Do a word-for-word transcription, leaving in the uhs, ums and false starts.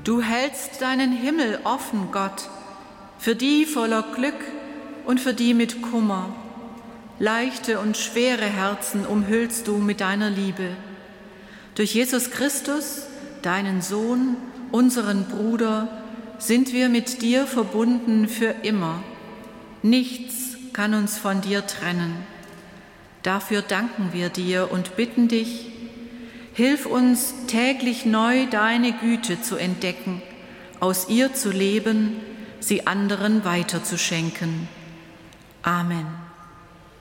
Du hältst deinen Himmel offen, Gott, für die voller Glück und für die mit Kummer. Leichte und schwere Herzen umhüllst du mit deiner Liebe. Durch Jesus Christus, deinen Sohn, unseren Bruder, sind wir mit dir verbunden für immer. Nichts kann uns von dir trennen. Dafür danken wir dir und bitten dich, hilf uns täglich neu deine Güte zu entdecken, aus ihr zu leben, sie anderen weiterzuschenken. Amen.